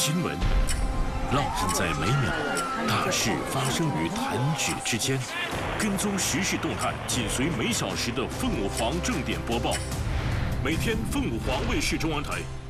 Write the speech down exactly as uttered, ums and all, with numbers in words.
新闻，烙印在每秒，大事发生于弹指之间。跟踪时事动态，紧随每小时的凤舞凰正点播报。每天，凤舞凰卫视中文台